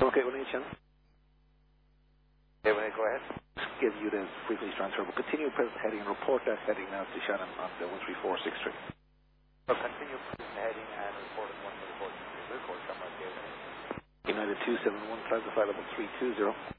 Okay, well, channel. Okay, when I go ahead. Give you the frequency transfer. We'll continue present heading and report that heading now to Shannon on the 13463. So continue present heading and report at 13463. Record somewhere here. United 271, transit file level 320.